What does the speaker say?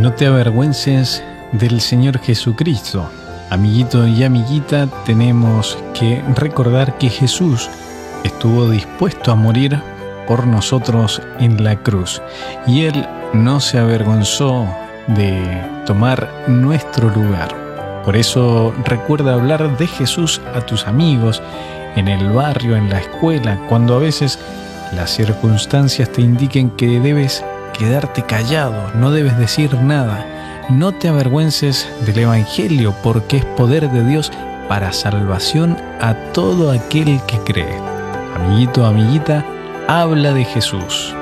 No te avergüences del Señor Jesucristo. Amiguito y amiguita, tenemos que recordar que Jesús estuvo dispuesto a morir por nosotros en la cruz y Él no se avergonzó de tomar nuestro lugar. Por eso recuerda hablar de Jesús a tus amigos, en el barrio, en la escuela, cuando a veces las circunstancias te indiquen que debes quedarte callado, no debes decir nada. No te avergüences del Evangelio, porque es poder de Dios para salvación a todo aquel que cree. Amiguito, amiguita, habla de Jesús.